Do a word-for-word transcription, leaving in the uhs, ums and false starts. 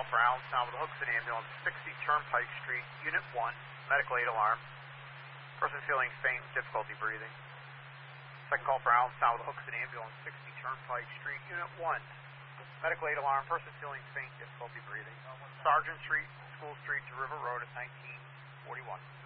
for Allenstown with a Hooksett ambulance, sixty Turnpike Street, Unit one, medical aid alarm. Person feeling faint with difficulty breathing. Second call for Allenstown with a Hooksett ambulance, sixty Turnpike Street, Unit one, medical aid alarm. Person feeling faint, difficulty breathing. Sergeant Street, School Street to River Road at nineteen forty-one.